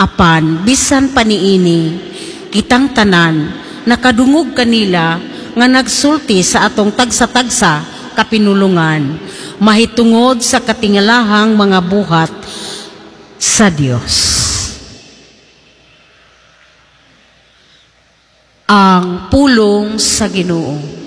Apan, bisan paniini, kitang tanan, nakadungog kanila, nga nagsulti sa atong tagsa-tagsa kapinulungan, mahitungod sa katingalahang mga buhat sa Dios. Ang pulong sa Ginoo.